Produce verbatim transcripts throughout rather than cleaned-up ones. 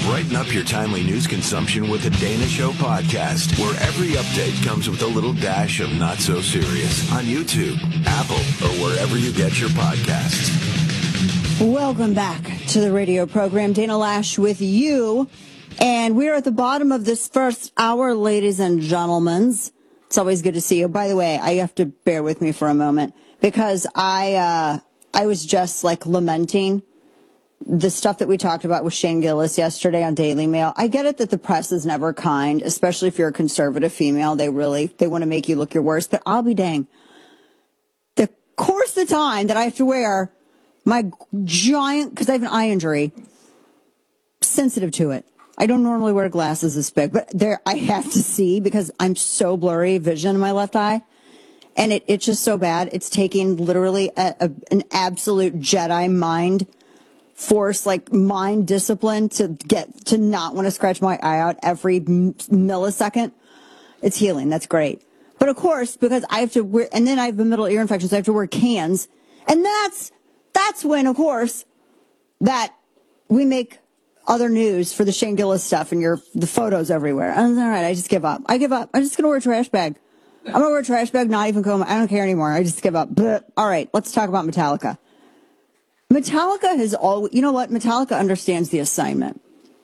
Brighten up your timely news consumption with the Dana Show podcast, where every update comes with a little dash of not so serious on YouTube, Apple, or wherever you get your podcasts. Welcome back to the radio program. Dana Lash with you. And we're at the bottom of this first hour, ladies and gentlemen. It's always good to see you. By the way, I have to bear with me for a moment because I uh, I was just like lamenting the stuff that we talked about with Shane Gillis yesterday on Daily Mail. I get it that the press is never kind, especially if you're a conservative female. They really, they want to make you look your worst. But I'll be dang. The course of the time that I have to wear my giant, because I have an eye injury, sensitive to it. I don't normally wear glasses this big, but there I have to see because I'm so blurry vision in my left eye. And it, it's just so bad. It's taking literally a, a, an absolute Jedi mind force, like mind discipline to get to not want to scratch my eye out every m- millisecond. It's healing. That's great. But of course, because I have to wear, and then I have a middle ear infection, so I have to wear cans. And that's, that's when, of course, that we make other news for the Shane Gillis stuff and your, the photos everywhere. And all right, I just give up. I give up. I'm just going to wear a trash bag. I'm going to wear a trash bag, not even comb. I don't care anymore. I just give up. But, all right, let's talk about Metallica. Metallica has all, you know what? Metallica understands the assignment.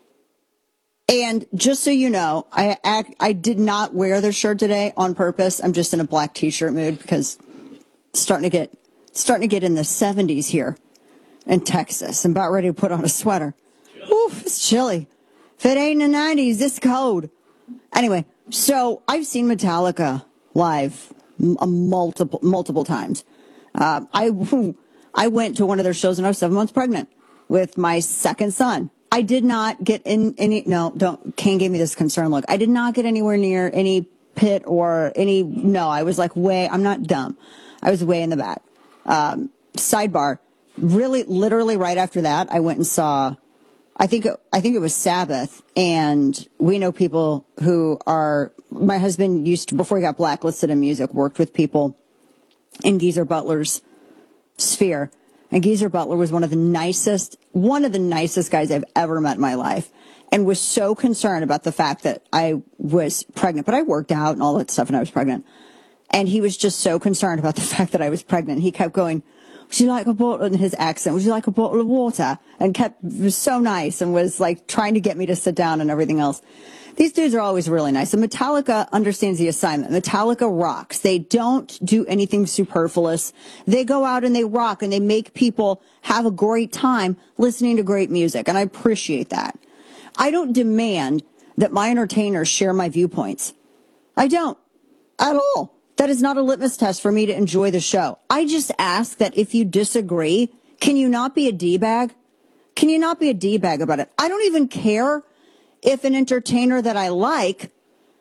And just so you know, I act, I did not wear their shirt today on purpose. I'm just in a black t-shirt mood because it's starting to get, starting to get in the seventies here in Texas. I'm about ready to put on a sweater. Oof, it's chilly. If it ain't in the nineties, it's cold. Anyway, so I've seen Metallica live m- multiple, multiple times. Uh, I, I went to one of their shows when I was seven months pregnant with my second son. I did not get in any, no, don't, Kane gave me this concern look. I did not get anywhere near any pit or any, no, I was like way, I'm not dumb. I was way in the back. Um, sidebar, really, literally right after that, I went and saw, I think, I think it was Sabbath, and we know people who are, my husband used to, before he got blacklisted in music, worked with people in Geezer Butler's sphere. And Geezer Butler was one of the nicest, one of the nicest guys I've ever met in my life, and was so concerned about the fact that I was pregnant. But I worked out and all that stuff, and I was pregnant. And he was just so concerned about the fact that I was pregnant. He kept going, would you like a bottle, in his accent, would you like a bottle of water? And kept, was so nice and was like trying to get me to sit down and everything else. These dudes are always really nice. And Metallica understands the assignment. Metallica rocks. They don't do anything superfluous. They go out and they rock and they make people have a great time listening to great music. And I appreciate that. I don't demand that my entertainers share my viewpoints. I don't at all. That is not a litmus test for me to enjoy the show. I just ask that if you disagree, can you not be a D-bag? Can you not be a D-bag about it? I don't even care if an entertainer that I like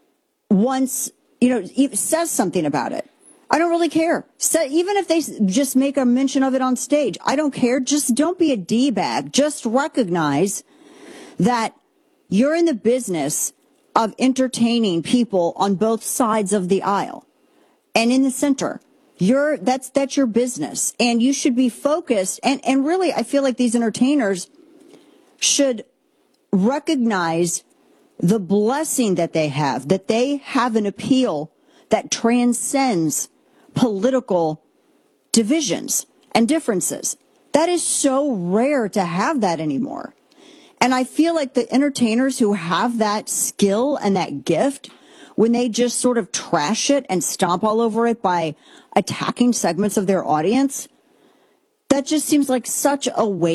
once, you know, says something about it. I don't really care. So even if they just make a mention of it on stage, I don't care. Just don't be a D-bag. Just recognize that you're in the business of entertaining people on both sides of the aisle and in the center. You're, that's, that's your business, and you should be focused. And, and really, I feel like these entertainers should recognize the blessing that they have, that they have an appeal that transcends political divisions and differences. That is so rare to have that anymore. And I feel like the entertainers who have that skill and that gift, when they just sort of trash it and stomp all over it by attacking segments of their audience, that just seems like such a waste.